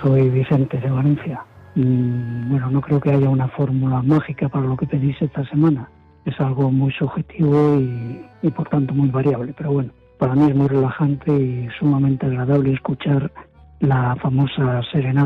soy Vicente de Valencia. Bueno, no creo que haya una fórmula mágica para lo que pedís esta semana. Es algo muy subjetivo y por tanto muy variable, pero bueno, para mí es muy relajante y sumamente agradable escuchar la famosa serenata